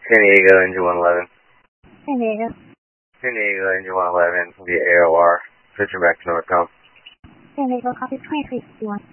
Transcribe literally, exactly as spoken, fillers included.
San Diego, engine one eleven. San Diego. San Diego, engine one eleven via A O R. Switching back to Northcom. San Diego, copy twenty-three fifty-one.